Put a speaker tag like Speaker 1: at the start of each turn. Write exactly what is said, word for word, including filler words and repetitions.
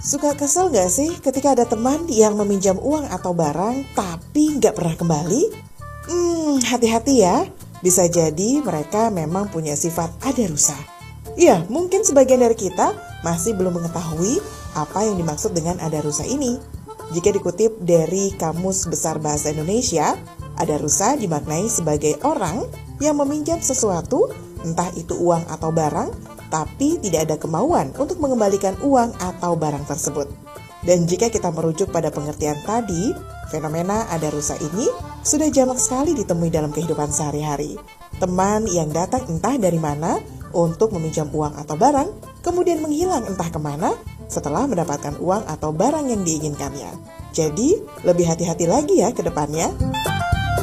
Speaker 1: Suka kesel gak sih ketika ada teman yang meminjam uang atau barang tapi gak pernah kembali? Hmm, hati-hati ya. Bisa jadi mereka memang punya sifat adarusa. Iya, mungkin sebagian dari kita masih belum mengetahui apa yang dimaksud dengan adarusa ini. Jika dikutip dari Kamus Besar Bahasa Indonesia, adarusa dimaknai sebagai orang yang meminjam sesuatu, entah itu uang atau barang, tapi tidak ada kemauan untuk mengembalikan uang atau barang tersebut. Dan jika kita merujuk pada pengertian tadi, fenomena adarusa ini sudah jamak sekali ditemui dalam kehidupan sehari-hari. Teman yang datang entah dari mana untuk meminjam uang atau barang, kemudian menghilang entah kemana setelah mendapatkan uang atau barang yang diinginkannya. Jadi, lebih hati-hati lagi ya ke depannya.